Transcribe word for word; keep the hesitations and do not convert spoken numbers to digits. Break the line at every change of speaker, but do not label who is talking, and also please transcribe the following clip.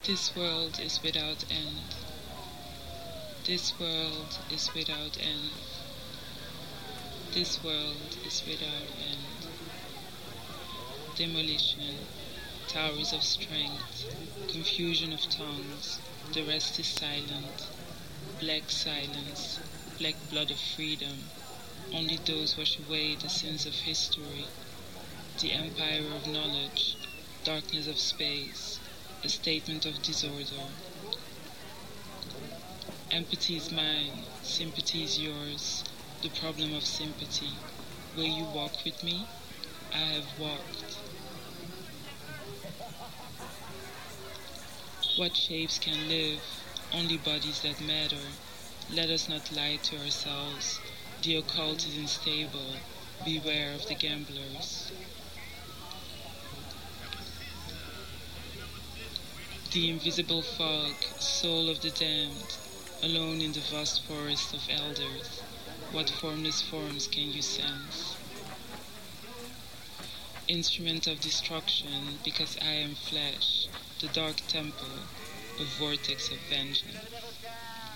This world is without end. This world is without end. This world is without end. Demolition, towers of strength, confusion of tongues, the rest is silent. Black silence, black blood of freedom. Only those wash away the sins of history. The empire of knowledge, darkness of space, a statement of disorder. Empathy is mine, sympathy is yours, the problem of sympathy. Will you walk with me? I have walked. What shapes can live? Only bodies that matter. Let us not lie to ourselves. The occult is unstable. Beware of the gamblers. The invisible fog, soul of the damned, alone in the vast forest of elders. What formless forms can you sense? Instrument of destruction, because I am flesh, the dark temple, a vortex of vengeance.